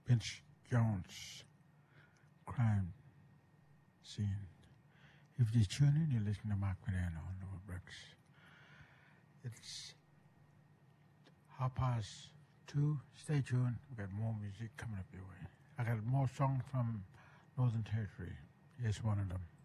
Vince Jones crime scene. If you tune in, you listen to Mark Mariano on Nova Brooks. It's 2:30. Stay tuned. We've got more music coming up your way. I got more songs from Northern Territory. Here's one of them.